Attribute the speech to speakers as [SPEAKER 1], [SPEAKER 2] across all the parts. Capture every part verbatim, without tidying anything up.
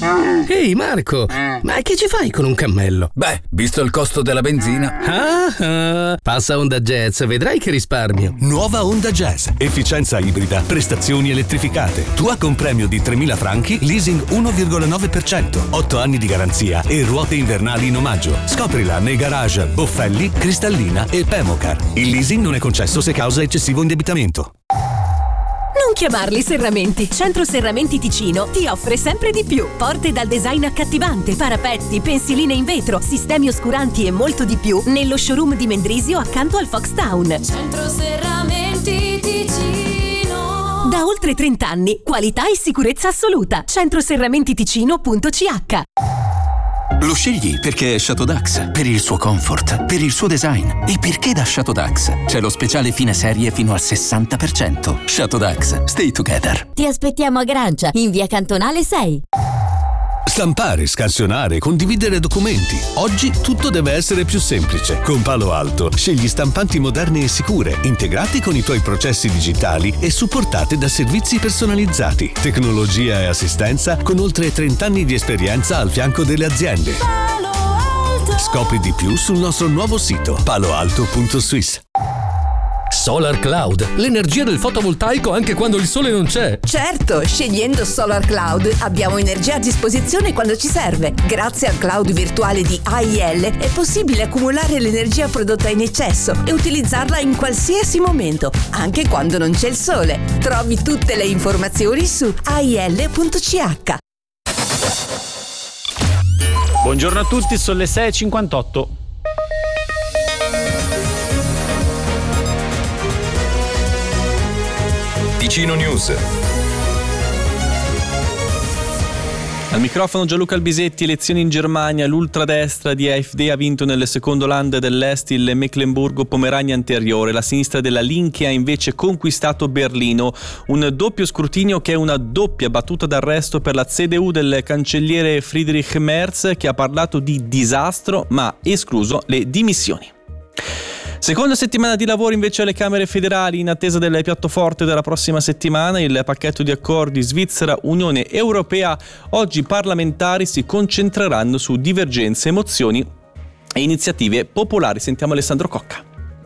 [SPEAKER 1] Ehi Marco, ma che ci fai con un cammello?
[SPEAKER 2] Beh, visto il costo della benzina.
[SPEAKER 1] Ah, ah, passa Honda Jazz, vedrai che risparmio.
[SPEAKER 3] Nuova Honda Jazz, efficienza ibrida, prestazioni elettrificate. Tua con premio di tremila franchi, leasing uno virgola nove per cento, otto anni di garanzia e ruote invernali in omaggio. Scoprila nei garage Boffelli, Cristallina e Pemocar. Il leasing non è concesso se causa eccessivo indebitamento.
[SPEAKER 4] Non chiamarli serramenti. Centro Serramenti Ticino ti offre sempre di più. Porte dal design accattivante, parapetti, pensiline in vetro, sistemi oscuranti e molto di più nello showroom di Mendrisio accanto al Foxtown.
[SPEAKER 5] Centro Serramenti Ticino.
[SPEAKER 4] Da oltre trenta anni, qualità e sicurezza assoluta. centroserramentiticino punto c h.
[SPEAKER 6] Lo scegli perché è Chateau Dax, per il suo comfort, per il suo design. E perché da Chateau Dax c'è lo speciale fine serie fino al sessanta per cento. Chateau Dax, stay together.
[SPEAKER 7] Ti aspettiamo a Grancia, in via Cantonale sei.
[SPEAKER 3] Stampare, scansionare, condividere documenti. Oggi tutto deve essere più semplice. Con Palo Alto scegli stampanti moderne e sicure, integrati con i tuoi processi digitali e supportate da servizi personalizzati. Tecnologia e assistenza con oltre trenta anni di esperienza al fianco delle aziende.
[SPEAKER 5] Palo Alto.
[SPEAKER 3] Scopri di più sul nostro nuovo sito paloalto punto swiss.
[SPEAKER 1] Solar Cloud, l'energia del fotovoltaico anche quando il sole non c'è.
[SPEAKER 8] Certo, scegliendo Solar Cloud abbiamo energia a disposizione quando ci serve. Grazie al cloud virtuale di A I L è possibile accumulare l'energia prodotta in eccesso e utilizzarla in qualsiasi momento, anche quando non c'è il sole. Trovi tutte le informazioni su A I L punto c h.
[SPEAKER 9] Buongiorno a tutti, sono le sei e cinquantotto.
[SPEAKER 10] Ticino News.
[SPEAKER 11] Al microfono Gianluca Albisetti. Elezioni in Germania, l'ultradestra di AfD ha vinto nel secondo Land dell'Est, il Mecklenburgo-Pomerania anteriore. La sinistra della Linke ha invece conquistato Berlino. Un doppio scrutinio che è una doppia battuta d'arresto per la C D U del cancelliere Friedrich Merz, che ha parlato di disastro ma escluso le dimissioni. Seconda settimana di lavoro invece alle Camere federali, in attesa del piatto forte della prossima settimana, il pacchetto di accordi Svizzera-Unione Europea. Oggi i parlamentari si concentreranno su divergenze, mozioni e iniziative popolari. Sentiamo Alessandro Cocca.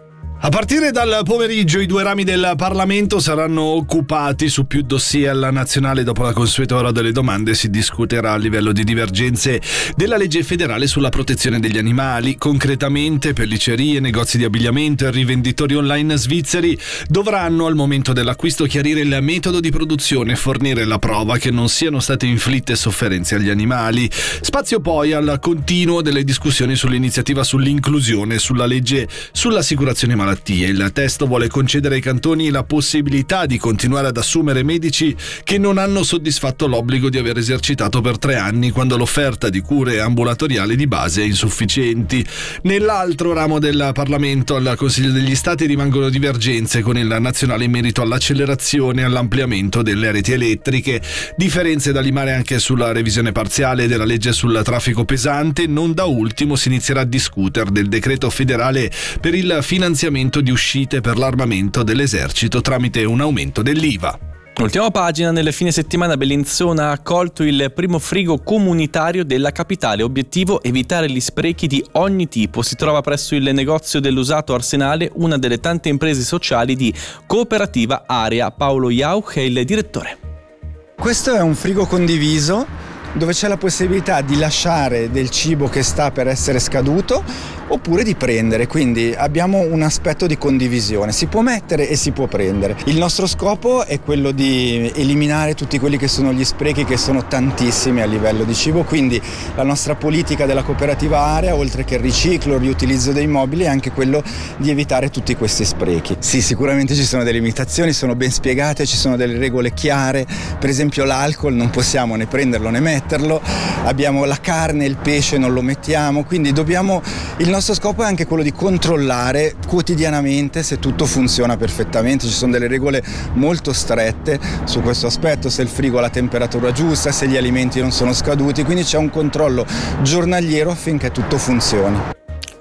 [SPEAKER 12] A partire dal pomeriggio i due rami del Parlamento saranno occupati su più dossier. Alla nazionale, dopo la consueta ora delle domande, si discuterà a livello di divergenze della legge federale sulla protezione degli animali. Concretamente, pellicerie, negozi di abbigliamento e rivenditori online svizzeri dovranno al momento dell'acquisto chiarire il metodo di produzione e fornire la prova che non siano state inflitte sofferenze agli animali. Spazio poi al continuo delle discussioni sull'iniziativa sull'inclusione e sulla legge sull'assicurazione malattia. Il testo vuole concedere ai cantoni la possibilità di continuare ad assumere medici che non hanno soddisfatto l'obbligo di aver esercitato per tre anni quando l'offerta di cure ambulatoriali di base è insufficienti. Nell'altro ramo del Parlamento, al Consiglio degli Stati, rimangono divergenze con il nazionale in merito all'accelerazione e all'ampliamento delle reti elettriche. Differenze da limare anche sulla revisione parziale della legge sul traffico pesante. Non da ultimo si inizierà a discutere del decreto federale per il finanziamento di uscite per l'armamento dell'esercito tramite un aumento dell'I V A.
[SPEAKER 11] Ultima pagina, nel fine settimana Bellinzona ha accolto il primo frigo comunitario della capitale. Obiettivo: evitare gli sprechi di ogni tipo. Si trova presso il negozio dell'usato Arsenale, una delle tante imprese sociali di Cooperativa Area. Paolo Jauch è il direttore.
[SPEAKER 13] Questo è un frigo condiviso dove c'è la possibilità di lasciare del cibo che sta per essere scaduto oppure di prendere, quindi abbiamo un aspetto di condivisione, si può mettere e si può prendere. Il nostro scopo è quello di eliminare tutti quelli che sono gli sprechi, che sono tantissimi a livello di cibo, quindi la nostra politica della Cooperativa Area, oltre che il riciclo, il riutilizzo dei mobili, è anche quello di evitare tutti questi sprechi. Sì, sicuramente ci sono delle limitazioni, sono ben spiegate, ci sono delle regole chiare, per esempio l'alcol non possiamo né prenderlo né metterlo, abbiamo la carne e il pesce non lo mettiamo, quindi dobbiamo, il nostro scopo è anche quello di controllare quotidianamente se tutto funziona perfettamente. Ci sono delle regole molto strette su questo aspetto, se il frigo ha la temperatura giusta, se gli alimenti non sono scaduti, quindi c'è un controllo giornaliero affinché tutto funzioni.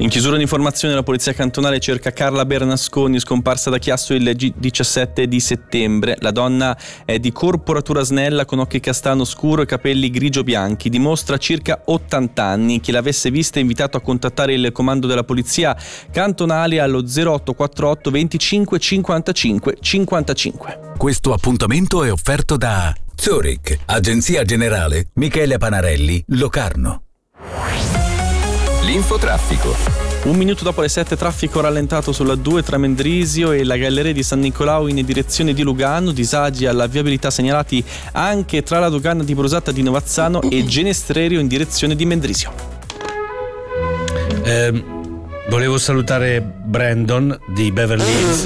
[SPEAKER 11] In chiusura di informazione, la polizia cantonale cerca Carla Bernasconi, scomparsa da Chiasso il diciassette di settembre. La donna è di corporatura snella, con occhi castano scuro e capelli grigio-bianchi. Dimostra circa ottanta anni. Chi l'avesse vista è invitato a contattare il comando della polizia cantonale allo zero otto quattro otto venticinque cinquantacinque cinquantacinque.
[SPEAKER 2] Questo appuntamento è offerto da Zurich, Agenzia Generale Michele Panarelli, Locarno.
[SPEAKER 6] L'infotraffico.
[SPEAKER 11] Un minuto dopo le sette, traffico rallentato sulla due tra Mendrisio e la Galleria di San Nicolao in direzione di Lugano, disagi alla viabilità segnalati anche tra la dogana di Brosata di Novazzano e Genestrerio in direzione di Mendrisio.
[SPEAKER 10] Eh, volevo salutare Brandon di Beverly Hills.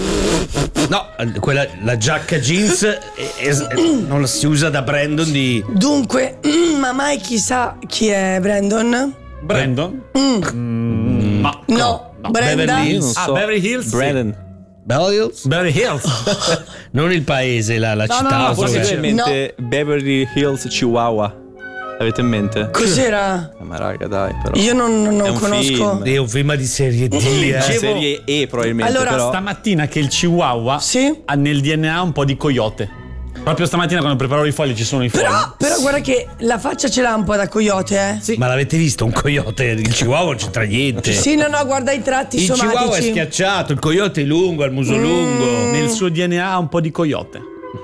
[SPEAKER 10] No, quella, la giacca jeans è, è, non la si usa da Brandon di...
[SPEAKER 14] Dunque, ma mai chissà chi è Brandon?
[SPEAKER 9] Brandon?
[SPEAKER 14] Mm.
[SPEAKER 9] Mm, ma
[SPEAKER 14] no, no. Brenda.
[SPEAKER 10] Beverly Hills.
[SPEAKER 9] Ah, Beverly Hills?
[SPEAKER 11] Brandon.
[SPEAKER 10] Beverly Hills?
[SPEAKER 9] Beverly Hills.
[SPEAKER 10] Non il paese, la, la
[SPEAKER 9] no,
[SPEAKER 10] città.
[SPEAKER 9] No, no,
[SPEAKER 11] forse
[SPEAKER 9] c'è
[SPEAKER 11] in mente no. Beverly Hills Chihuahua. Avete in mente?
[SPEAKER 14] Cos'era?
[SPEAKER 11] Eh, ma raga, dai, però.
[SPEAKER 14] Io non, non, non conosco.
[SPEAKER 11] Film.
[SPEAKER 10] È un film di serie D, eh.
[SPEAKER 11] Serie E probabilmente.
[SPEAKER 14] Allora,
[SPEAKER 11] però.
[SPEAKER 9] Stamattina che il Chihuahua
[SPEAKER 14] sì?
[SPEAKER 9] ha nel D N A un po' di coyote. Proprio stamattina quando preparo i fogli ci sono i fogli.
[SPEAKER 14] Però, però guarda che la faccia ce l'ha un po' da coyote, eh?
[SPEAKER 10] Sì. Ma l'avete visto? Un coyote, il Chihuahua non c'entra niente.
[SPEAKER 14] Sì, no, no, guarda i tratti
[SPEAKER 10] il
[SPEAKER 14] somatici.
[SPEAKER 10] Il Chihuahua è schiacciato, il coyote è lungo, ha il muso mm. lungo.
[SPEAKER 9] Nel suo D N A ha un po' di coyote.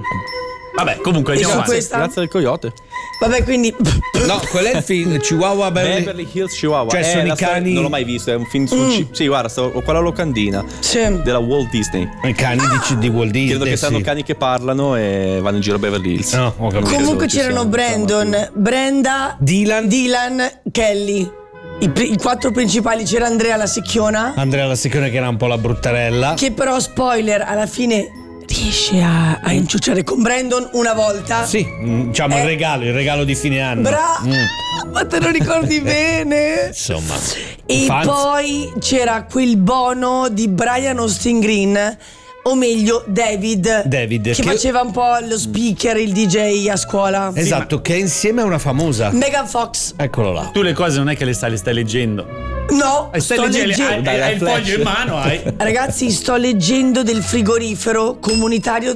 [SPEAKER 9] Vabbè, comunque andiamo avanti.
[SPEAKER 14] Questa?
[SPEAKER 11] Grazie al coyote.
[SPEAKER 14] Vabbè, quindi
[SPEAKER 10] no, qual è il film? Chihuahua Beverly,
[SPEAKER 11] Beverly Hills Chihuahua.
[SPEAKER 10] Cioè
[SPEAKER 11] eh,
[SPEAKER 10] sono i cani
[SPEAKER 11] storia, non l'ho mai visto, è un film su mm. C- Sì, guarda, stavo, ho qua la locandina
[SPEAKER 14] sì.
[SPEAKER 11] della Walt Disney.
[SPEAKER 10] I cani ah. di, di Walt Disney.
[SPEAKER 11] Credo che siano
[SPEAKER 10] sì.
[SPEAKER 11] cani che parlano e vanno in giro a Beverly Hills.
[SPEAKER 10] No, ho capito.
[SPEAKER 14] Comunque c'erano Brandon, Brenda,
[SPEAKER 10] Dylan,
[SPEAKER 14] Dylan, Kelly. I, pr- I quattro principali, c'era Andrea la Secchiona.
[SPEAKER 10] Andrea la Secchiona che era un po' la bruttarella.
[SPEAKER 14] Che però, spoiler, alla fine riesce a, a inciucciare con Brandon una volta.
[SPEAKER 10] Sì, diciamo eh, il regalo, il regalo di fine anno.
[SPEAKER 14] Bravo, mm. ma te lo ricordi bene?
[SPEAKER 10] Insomma.
[SPEAKER 14] E
[SPEAKER 10] fans.
[SPEAKER 14] Poi c'era quel bono di Brian Austin Green, o meglio David,
[SPEAKER 10] David
[SPEAKER 14] che, che faceva un po' lo speaker, il D J a scuola.
[SPEAKER 10] Esatto, sì, che è insieme a una famosa
[SPEAKER 14] Megan Fox.
[SPEAKER 10] Eccolo là.
[SPEAKER 9] Tu le cose non è che le stai, le stai leggendo.
[SPEAKER 14] No,
[SPEAKER 9] stai
[SPEAKER 14] sto
[SPEAKER 9] leggendo,
[SPEAKER 14] leggendo.
[SPEAKER 9] hai, hai, hai il foglio in mano, hai.
[SPEAKER 14] Ragazzi, sto leggendo del frigorifero comunitario.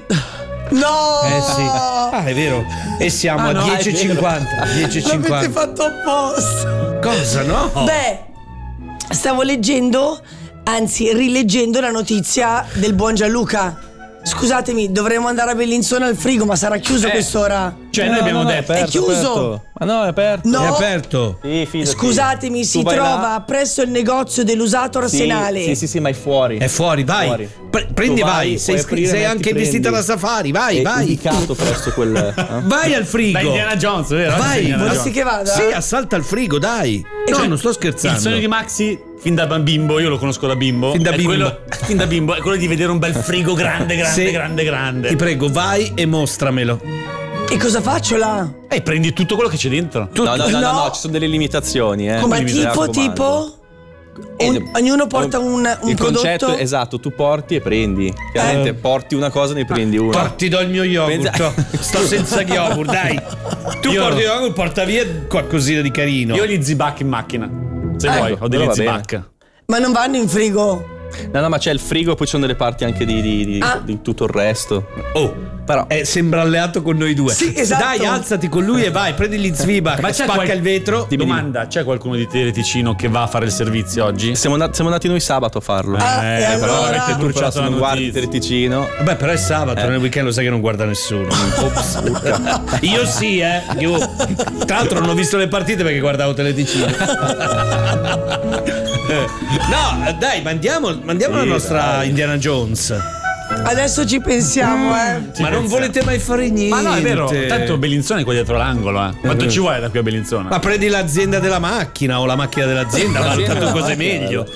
[SPEAKER 14] No!
[SPEAKER 10] Eh sì. Ah, è vero. E siamo ah, a no, dieci e cinquanta. dieci e cinquanta.
[SPEAKER 14] L'avete fatto apposta.
[SPEAKER 10] Cosa, no?
[SPEAKER 14] Beh, stavo leggendo, anzi rileggendo la notizia del buon Gianluca. Scusatemi, dovremmo andare a Bellinzona al frigo, ma sarà chiuso
[SPEAKER 9] eh,
[SPEAKER 14] quest'ora.
[SPEAKER 9] Cioè,
[SPEAKER 11] no,
[SPEAKER 9] noi abbiamo
[SPEAKER 11] no, no,
[SPEAKER 9] detto
[SPEAKER 11] è, aperto,
[SPEAKER 14] è chiuso.
[SPEAKER 11] Aperto. Ma no, è aperto.
[SPEAKER 14] No.
[SPEAKER 10] È aperto.
[SPEAKER 11] Sì, fidati.
[SPEAKER 14] Scusatemi, si trova là presso il negozio dell'usato Arsenale.
[SPEAKER 11] Sì, sì, sì, sì, ma è fuori.
[SPEAKER 10] È fuori, vai. Fuori. Pre- prendi, vai. vai. Sei, aprire, sei anche prendi. Vestita da safari, vai,
[SPEAKER 11] è
[SPEAKER 10] vai.
[SPEAKER 11] indicato presso quel. Eh?
[SPEAKER 10] Vai al frigo.
[SPEAKER 9] Da Indiana Jones, vero?
[SPEAKER 10] Vai,
[SPEAKER 14] vorresti che vada?
[SPEAKER 10] Sì, assalta il frigo, dai. E no, cioè, non sto scherzando.
[SPEAKER 9] Il sogno di Maxi, fin da bimbo, io lo conosco da bimbo.
[SPEAKER 10] Fin da bimbo.
[SPEAKER 9] Quello, fin da bimbo, è quello di vedere un bel frigo grande, grande,
[SPEAKER 10] sì.
[SPEAKER 9] grande, grande.
[SPEAKER 10] Ti prego, vai e mostramelo.
[SPEAKER 14] E cosa faccio là?
[SPEAKER 9] E eh, prendi tutto quello che c'è dentro.
[SPEAKER 11] No, no, no, no, no, no, ci sono delle limitazioni, eh.
[SPEAKER 14] Come tipo, tipo? Un, ognuno porta un, un
[SPEAKER 11] il
[SPEAKER 14] prodotto.
[SPEAKER 11] Concetto, esatto, tu porti e prendi. Chiaramente eh. porti una cosa e ne prendi una.
[SPEAKER 10] Porti do il mio yogurt. Sto senza yogurt, dai. Tu io porti il yogurt, porta via qualcosina di carino.
[SPEAKER 9] Io ho gli Zibac in macchina. Se eh, vuoi, ho degli Zibac.
[SPEAKER 14] Ma non vanno in frigo?
[SPEAKER 11] No, no, ma c'è il frigo e poi ci sono delle parti anche di, di, di, ah. di tutto il resto.
[SPEAKER 10] Oh, però eh, sembra alleato con noi due.
[SPEAKER 14] Sì, esatto.
[SPEAKER 10] Dai, alzati con lui e vai, prendi gli Zwieback, ma spacca qual... il vetro.
[SPEAKER 9] Ti domanda, c'è qualcuno di Teleticino che va a fare il servizio oggi?
[SPEAKER 11] Siamo andati, siamo andati noi sabato a farlo.
[SPEAKER 14] Ah, eh,
[SPEAKER 9] eh però
[SPEAKER 14] allora...
[SPEAKER 9] avete bruciato la
[SPEAKER 11] non guardi
[SPEAKER 9] Teleticino.
[SPEAKER 10] Vabbè, però è sabato, eh. nel weekend lo sai che non guarda nessuno. Ops, io sì, eh. Io tra l'altro non ho visto le partite perché guardavo Teleticino. No, dai, mandiamo, mandiamo sì, la nostra dai. Indiana Jones.
[SPEAKER 14] Adesso ci pensiamo, eh.
[SPEAKER 10] Ci ma pensiamo. Non volete mai fare niente.
[SPEAKER 9] Ma no, è vero. Tanto Bellinzona è qua dietro l'angolo, eh. Quanto ci vuoi da qui a Bellinzona?
[SPEAKER 10] Ma prendi l'azienda della macchina o la macchina dell'azienda, ma tanto cose meglio.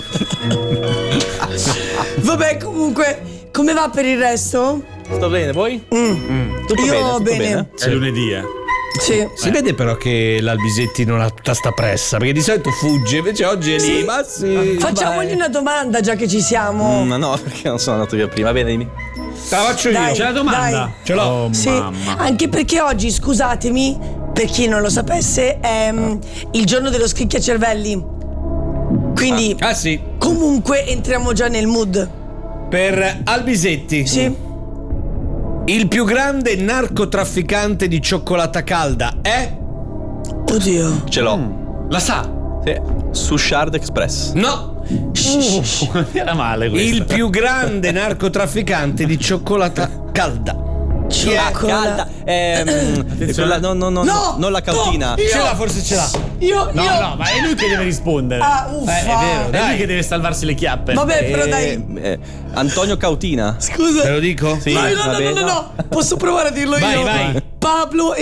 [SPEAKER 14] Vabbè, comunque, come va per il resto?
[SPEAKER 11] Sto bene, voi?
[SPEAKER 14] Mm. Mm. Tutto Io
[SPEAKER 11] bene, tutto
[SPEAKER 14] bene.
[SPEAKER 11] bene.
[SPEAKER 9] È lunedì, eh.
[SPEAKER 14] Sì.
[SPEAKER 10] Si eh. vede però che l'Albisetti non ha tutta sta pressa, perché di solito fugge, invece oggi è lì.
[SPEAKER 14] Sì.
[SPEAKER 10] Ma sì.
[SPEAKER 14] Facciamogli una domanda già che ci siamo.
[SPEAKER 11] Ma mm, no, perché non sono andato via prima. Bene, dimmi.
[SPEAKER 10] Te la faccio
[SPEAKER 14] dai,
[SPEAKER 10] io.
[SPEAKER 9] C'è la domanda?
[SPEAKER 14] Dai.
[SPEAKER 10] Ce l'ho.
[SPEAKER 9] Oh,
[SPEAKER 14] sì.
[SPEAKER 9] mamma.
[SPEAKER 14] Anche perché oggi, scusatemi, per chi non lo sapesse, è um, il giorno dello scricchiacervelli. Quindi
[SPEAKER 10] Ah sì.
[SPEAKER 14] comunque entriamo già nel mood.
[SPEAKER 10] Per Albisetti.
[SPEAKER 14] Sì.
[SPEAKER 10] Il più grande narcotrafficante di cioccolata calda è?
[SPEAKER 14] Oddio.
[SPEAKER 11] Ce l'ho.
[SPEAKER 9] La sa?
[SPEAKER 11] Sì. Sushard Express.
[SPEAKER 10] No.
[SPEAKER 9] Uh, era male questo.
[SPEAKER 10] Il più grande narcotrafficante di cioccolata calda. Chi è?
[SPEAKER 11] Ah, calda. Ehm, quella, no, no, no,
[SPEAKER 14] No,
[SPEAKER 11] non la cautina.
[SPEAKER 14] no,
[SPEAKER 10] Ce l'ha, forse ce l'ha.
[SPEAKER 14] Io,
[SPEAKER 9] No,
[SPEAKER 14] io.
[SPEAKER 9] no, ma è lui che deve rispondere.
[SPEAKER 14] Ah, uffa.
[SPEAKER 9] Eh, è vero, è
[SPEAKER 10] Dai.
[SPEAKER 9] lui che deve salvarsi le chiappe.
[SPEAKER 14] Vabbè, però
[SPEAKER 11] Eh,
[SPEAKER 14] dai.
[SPEAKER 11] eh, Antonio Cautina.
[SPEAKER 14] Scusa.
[SPEAKER 10] Te lo dico?
[SPEAKER 11] Sì,
[SPEAKER 14] Vai, no, no,
[SPEAKER 11] vabbè,
[SPEAKER 14] no, no, no. Posso provare a dirlo
[SPEAKER 10] Vai,
[SPEAKER 14] io?
[SPEAKER 10] vai.
[SPEAKER 14] Pablo